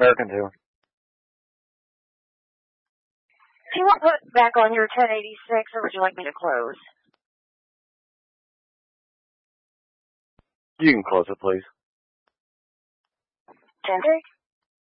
American too. Do you want to put back on your 1086, or would you like me to close? You can close it, please. 10-6?